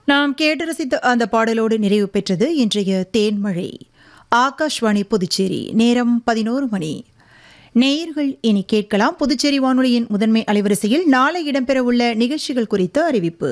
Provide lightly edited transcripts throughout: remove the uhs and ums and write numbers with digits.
நாம் கேட்டு ரசித்த அந்த பாடலோடு நிறைவு பெற்றது இன்றைய தேன்மழை. ஆகாஷ்வாணி புதுச்சேரி. நேரம் 11 மணி. நேயர்கள் இனி கேட்கலாம் புதுச்சேரி வானொலியின் முதன்மை அலைவரிசையில் நாளை இடம்பெறவுள்ள நிகழ்ச்சிகள் குறித்த அறிவிப்பு.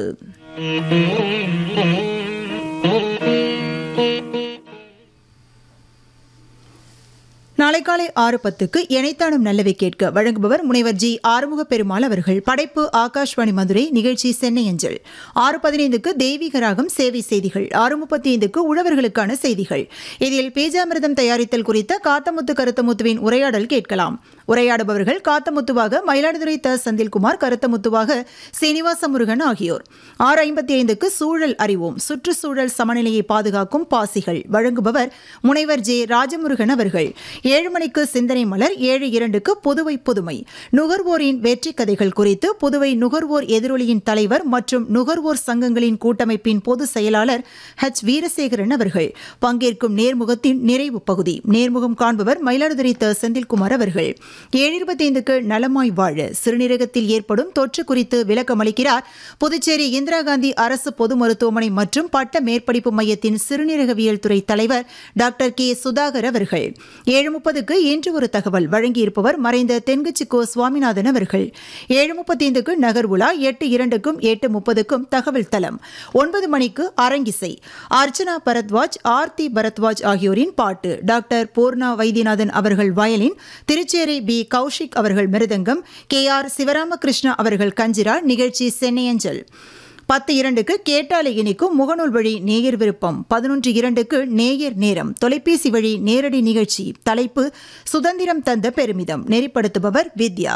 நாளை காலை 6:10 இணைத்தானும் நல்லவை கேட்க வழங்குபவர் முனைவர் ஜி ஆறுமுக பெருமாள் அவர்கள். படைப்பு ஆகாஷ்வாணி மதுரை. நிகழ்ச்சி சென்னை அஞ்சல். 6:15 தெய்வீக ராகம் சேவை செய்திகள். 6:35 உழவர்களுக்கான செய்திகள். இதில் பேஜாமிர்தம் தயாரித்தல் குறித்த காத்தமுத்து கருத்தமுத்துவின் உரையாடல் கேட்கலாம். உரையாடுபவர்கள் காத்தமுத்துவாக மயிலாடுதுறை த. செந்தில்குமார், கருத்தமுத்துவாக சீனிவாச முருகன் ஆகியோர். 6:55 சூழல் அறிவோம். சுற்றுச்சூழல் சமநிலையை பாதுகாக்கும் பாசிகள். வழங்குபவர் முனைவர் ஜே ராஜமுருகன் அவர்கள். 7 மணிக்கு சிந்தனை மலர். 7:02 புதுவை புதுமை. நுகர்வோரின் வெற்றி கதைகள் குறித்து புதுவை நுகர்வோர் எதிரொலியின் தலைவர் மற்றும் நுகர்வோர் சங்கங்களின் கூட்டமைப்பின் பொதுச் செயலாளர் H. வீரசேகரன் அவர்கள் பங்கேற்கும் நேர்முகத்தின் நிறைவு பகுதி. நேர்முகம் காண்பவர் மயிலாடுதுறை த. செந்தில்குமார் அவர்கள். 7:25 நலமாய் வாழ. சிறுநீரகத்தில் ஏற்படும் தொற்று குறித்து விளக்கமளிக்கிறார் புதுச்சேரி இந்திரா காந்தி அரசு பொது மருத்துவமனை மற்றும் பட்ட மேற்படிப்பு மையத்தின் சிறுநீரகவியல் துறை தலைவர் டாக்டர் கே. சுதாகர் அவர்கள். 7:30 இன்று ஒரு தகவல். வழங்கியிருப்பவர் மறைந்த தென்கட்சி கோ. சுவாமிநாதன் அவர்கள். 7:35 நகர் உலா. 8:02 8:30 தகவல் தளம். 9 மணிக்கு அரங்கிசை. அர்ச்சனா பரத்வாஜ், ஆர்த்தி பரத்வாஜ் ஆகியோரின் பாட்டு. டாக்டர் பூர்ணா வைத்தியநாதன் அவர்கள் வயலின். திருச்சேரி பி. கௌஷிக் அவர்கள் மிருதங்கம். KR சிவராமகிருஷ்ணா அவர்கள் கஞ்சிரா. நிகழ்ச்சி சென்னை அஞ்சல். 10:02 கேட்டாலை இனிக்கும் முகநூல் வழி நேயர் விருப்பம். 11:02 நேயர் நேரம். தொலைபேசி வழி நேரடி நிகழ்ச்சி. தலைப்பு சுதந்திரம் தந்த பெருமிதம். நெறிப்படுத்துபவர் வித்யா.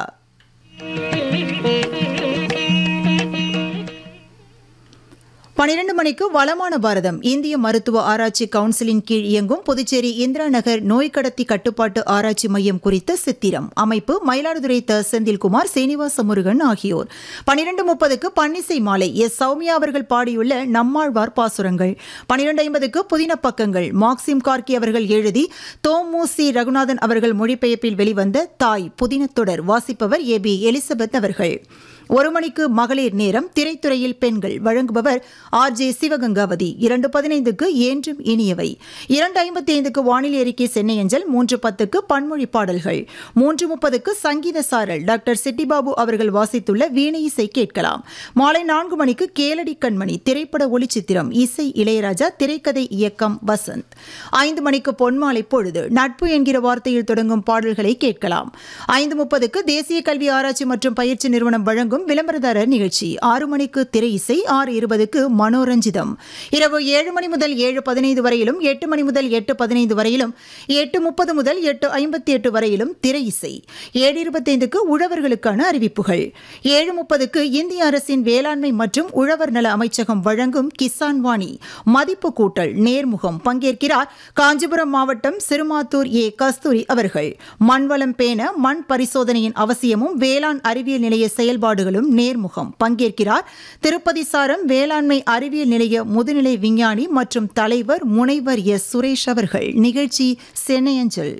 12 மணிக்கு வளமான பாரதம். இந்திய மருத்துவ ஆராய்ச்சி கவுன்சிலின் கீழ் இயங்கும் புதுச்சேரி இந்திரா நகர் நோய் கடத்தி கட்டுப்பாட்டு ஆராய்ச்சி மையம் குறித்த சித்திரம். அமைப்பு மயிலாடுதுறை த. செந்தில்குமார், சீனிவாச முருகன் ஆகியோர். 12:30 பன்னிசை மாலை. எஸ். சௌமியா அவர்கள் பாடியுள்ள நம்மாழ்வார் பாசுரங்கள். 12:50 புதின பக்கங்கள். மார்க்சிம் கார்கி அவர்கள் எழுதி தோமுசி ரகுநாதன் அவர்கள் மொழிபெயர்ப்பில் வெளிவந்த தாய் புதின தொடர். வாசிப்பவர் ஏ. பி. எலிசபெத் அவர்கள். 1 மணிக்கு மகளிர் நேரம். திரைத்துறையில் பெண்கள். வழங்குபவர் RJ சிவகங்காவதி. 2:15 என்றும் இனியவை. 2:55 வானிலை அறிக்கை சென்னை அஞ்சல். 3:10 பன்மொழி பாடல்கள். 3:30 சங்கீத சாரல். டாக்டர் சிட்டிபாபு அவர்கள் வாசித்துள்ள வீணை இசை கேட்கலாம். மாலை 4 மணிக்கு கேளடி கண்மணி. திரைப்பட ஒளிச்சித்திரம். இசை இளையராஜா. திரைக்கதை இயக்கம் வசந்த். 5 மணிக்கு பொன்மாலை பொழுது. நட்பு என்கிற வார்த்தையில் தொடங்கும் பாடல்களை கேட்கலாம். 5:30 தேசிய கல்வி ஆராய்ச்சி மற்றும் பயிற்சி நிறுவனம் வழங்கும் விளம்பரதாரர் நிகழ்ச்சி. 6 மணிக்கு திரை இசை. 6:20 மனோரஞ்சிதம். இரவு 7 மணி முதல் 7:15 வரையிலும், 8 மணி முதல் 8:15 வரையிலும், 8:30 முதல் 8:58 வரையிலும் திரை இசை. 7:25 உழவர்களுக்கான அறிவிப்புகள். 7:30 இந்திய அரசின் வேளாண்மை மற்றும் உழவர் நல அமைச்சகம் வழங்கும் கிசான் வாணி மதிப்பு கூட்டல் நேர்முகம். பங்கேற்கிறார் காஞ்சிபுரம் மாவட்டம் சிறுமாத்தூர் ஏ. கஸ்தூரி அவர்கள். மண்வளம் பேண மண் பரிசோதனையின் அவசியமும் வேளாண் அறிவியல் நிலைய செயல்பாடுகளும் நேர்முகம். பங்கேற்கிறார் திருப்பதி சாரம் வேளாண்மை அறிவியல் நிலைய முதுநிலை விஞ்ஞானி மற்றும் தலைவர் முனைவர் எஸ். சுரேஷ் அவர்கள். நிகழ்ச்சி சென்னை அஞ்சல்.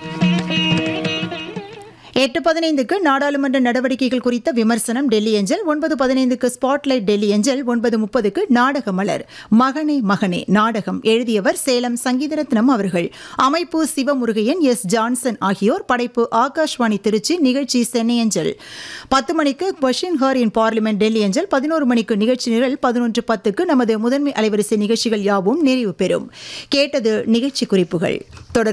8:15 நாடாளுமன்ற நடவடிக்கைகள் குறித்த விமர்சனம் டெல்லி அஞ்சல். 9:15 ஸ்பாட்லைட் டெல்லி அஞ்சல். 9:30 நாடக மலர். மகனே மகனே நாடகம். எழுதியவர் சேலம் சங்கீதரத்னம் அவர்கள். அமைப்பு சிவமுருகையன், எஸ். ஜான்சன் ஆகியோர். படைப்பு ஆகாஷ்வாணி திருச்சி. நிகழ்ச்சி சென்னை அஞ்சல். 10 மணிக்கு question her in parliament Delhi அஞ்சல். 11 மணிக்கு நிகழ்ச்சி நிரல். 11:10 நமது முதன்மை அலைவரிசை நிகழ்ச்சிகள் யாவும் நிறைவு பெறும். கேட்டது நிகழ்ச்சி குறிப்புகள்.